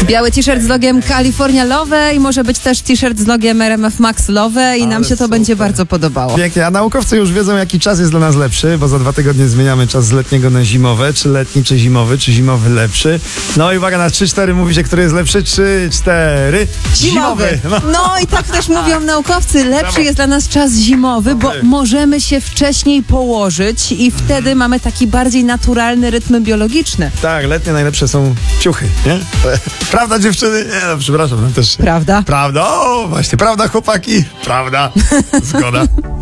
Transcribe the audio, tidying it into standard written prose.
Biały t-shirt z logiem California Love i może być też t-shirt z logiem RMF Max Love i nam się to będzie bardzo podobało. Pięknie, a naukowcy już wiedzą, jaki czas jest dla nas lepszy, bo za 2 tygodnie zmieniamy czas z letniego na zimowy, czy letni, czy zimowy lepszy. No i uwaga, na 3-4 mówi się, który jest lepszy. 3-4. Zimowy. No i tak też mówią naukowcy. Lepszy jest dla nas czas zimowy, bo możemy się wcześniej położyć i wtedy mamy taki bardziej naturalny rytm biologiczny. Tak, letnie najlepsze są ciuchy, nie? Prawda, dziewczyny? Nie, no przepraszam, no też... Prawda? Prawda, o właśnie, prawda, chłopaki? Prawda, zgoda.